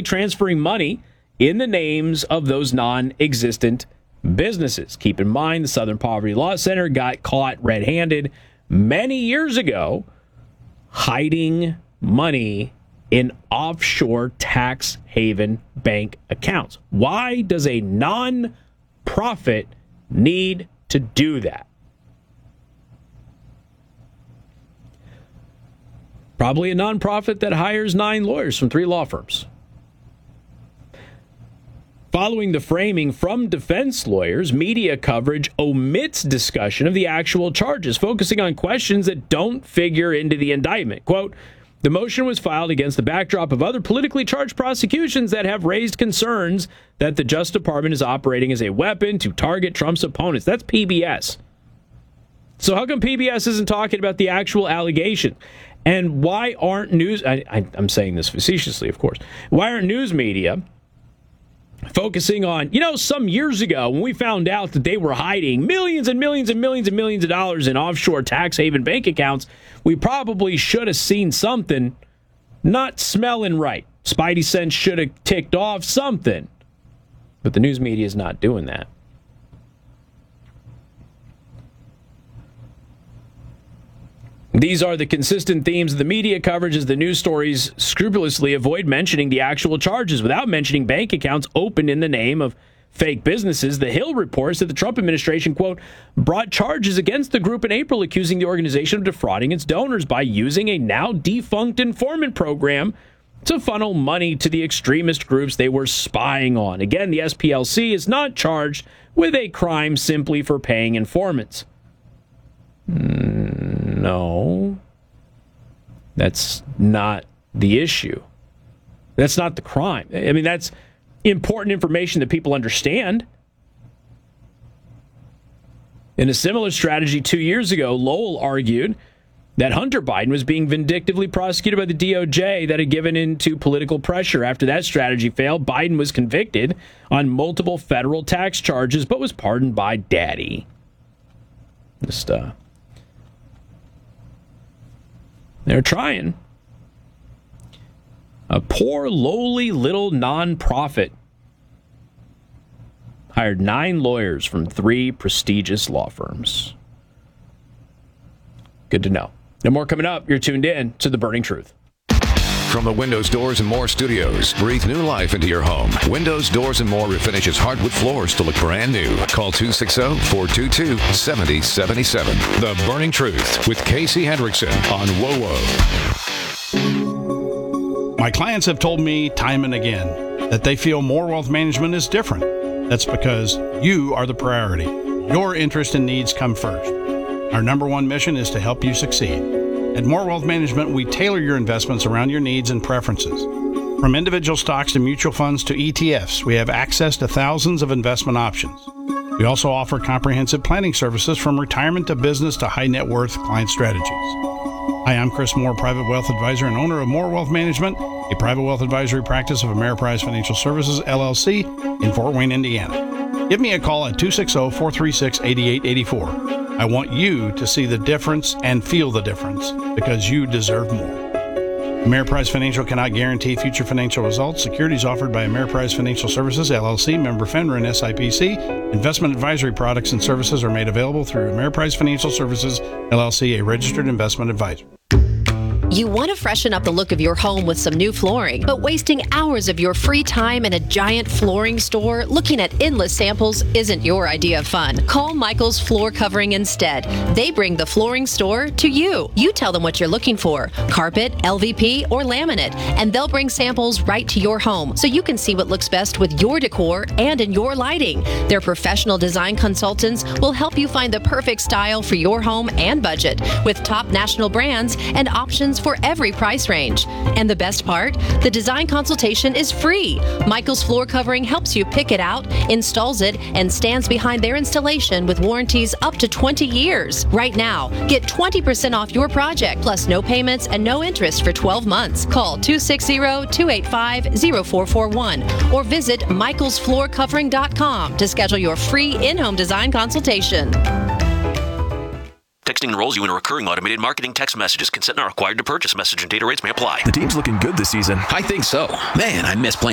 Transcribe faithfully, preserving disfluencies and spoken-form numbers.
transferring money in the names of those non-existent businesses. Keep in mind, the Southern Poverty Law Center got caught red-handed many years ago hiding money in offshore tax haven bank accounts. Why does a non-profit need to do that? Probably a nonprofit that hires nine lawyers from three law firms. Following the framing from defense lawyers, media coverage omits discussion of the actual charges, focusing on questions that don't figure into the indictment. Quote, the motion was filed against the backdrop of other politically charged prosecutions that have raised concerns that the Justice Department is operating as a weapon to target Trump's opponents. That's P B S. So how come P B S isn't talking about the actual allegation? And why aren't news, I, I, I'm saying this facetiously, of course, why aren't news media focusing on, you know, some years ago when we found out that they were hiding millions and millions and millions and millions of dollars in offshore tax haven bank accounts, we probably should have seen something not smelling right. Spidey sense should have ticked off something. But the news media is not doing that. These are the consistent themes of the media coverage as the news stories scrupulously avoid mentioning the actual charges without mentioning bank accounts opened in the name of fake businesses. The Hill reports that the Trump administration, quote, brought charges against the group in April accusing the organization of defrauding its donors by using a now defunct informant program to funnel money to the extremist groups they were spying on. Again, the S P L C is not charged with a crime simply for paying informants. No, that's not the issue. That's not the crime. I mean, that's important information that people understand. In a similar strategy two years ago, Lowell argued that Hunter Biden was being vindictively prosecuted by the D O J that had given in to political pressure. After that strategy failed, Biden was convicted on multiple federal tax charges, but was pardoned by Daddy. Just, uh... They're trying. A poor, lowly little nonprofit hired nine lawyers from three prestigious law firms. Good to know. No more coming up. You're tuned in to The Burning Truth. From the Windows, Doors, and More studios, breathe new life into your home. Windows, Doors, and More refinishes hardwood floors to look brand new. Call two six zero, four two two, seven zero seven seven. The Burning Truth with Casey Hendrickson on W O W. My clients have told me time and again that they feel More Wealth Management is different. That's because you are the priority. Your interests and needs come first. Our number one mission is to help you succeed. At More Wealth Management, we tailor your investments around your needs and preferences. From individual stocks to mutual funds to E T Fs, we have access to thousands of investment options. We also offer comprehensive planning services from retirement to business to high net worth client strategies. Hi, I'm Chris Moore, Private Wealth Advisor and owner of More Wealth Management, a private wealth advisory practice of Ameriprise Financial Services, L L C, in Fort Wayne, Indiana. Give me a call at two six zero, four three six, eight eight eight four. I want you to see the difference and feel the difference because you deserve more. Ameriprise Financial cannot guarantee future financial results. Securities offered by Ameriprise Financial Services, L L C, member FINRA and S I P C. Investment advisory products and services are made available through Ameriprise Financial Services, L L C, a registered investment advisor. You want to freshen up the look of your home with some new flooring, but wasting hours of your free time in a giant flooring store looking at endless samples isn't your idea of fun. Call Michael's Floor Covering instead. They bring the flooring store to you. You tell them what you're looking for, carpet, L V P, or laminate, and they'll bring samples right to your home so you can see what looks best with your decor and in your lighting. Their professional design consultants will help you find the perfect style for your home and budget with top national brands and options for every price range. And the best part, the design consultation is free. Michael's Floor Covering helps you pick it out, installs it, and stands behind their installation with warranties up to twenty years. Right now, get twenty percent off your project, plus no payments and no interest for twelve months. Call two six zero, two eight five, zero four four one or visit michaels floor covering dot com to schedule your free in-home design consultation. Texting enrolls you in a recurring automated marketing text messages. Consent not required to purchase. Message and data rates may apply. The team's looking good this season. I think so. Man, I miss playing